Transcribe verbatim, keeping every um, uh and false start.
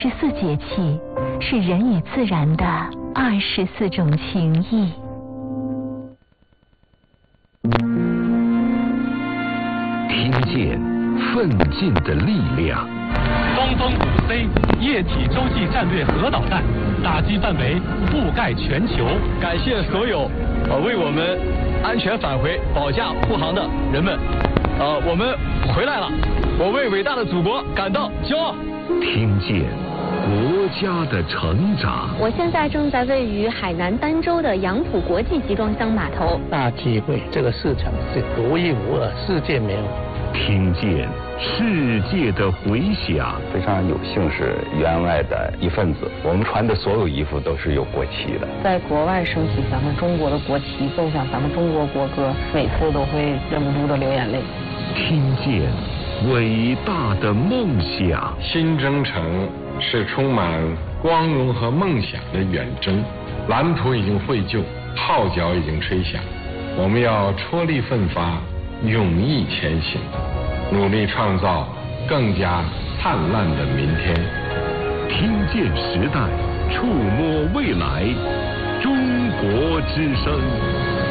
十四节气是人与自然的二十四种情谊。 听见奋进的力量。 东风五 C 液体洲际战略核导弹打击范围覆盖全球。 感谢所有呃为我们安全返回保驾护航的人们，呃，我们回来了，我为伟大的祖国感到骄傲。 听见国家的成长。 我现在正在位于海南儋州的杨浦国际集装箱码头。 大机会，这个市场是独一无二，世界没有。 听见世界的回响。 非常有幸是员外的一份子，我们穿的所有衣服都是有国旗的。 在国外升起咱们中国的国旗，奏响咱们中国国歌，每次都会忍不住的流眼泪。 听见伟大的梦想。 新征程是充满光荣和梦想的远征，蓝图已经绘就，号角已经吹响，我们要踔厉奋发，勇毅前行，努力创造更加灿烂的明天。 听见时代，触摸未来，中国之声。